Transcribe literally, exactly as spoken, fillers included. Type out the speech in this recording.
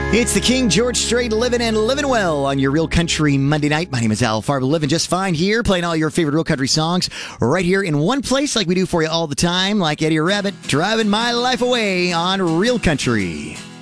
It's the King George Strait, living and living well on your Real Country Monday night. My name is Al Farber, living just fine here, playing all your favorite Real Country songs right here in one place like we do for you all the time, like Eddie Rabbit, driving my life away on Real Country.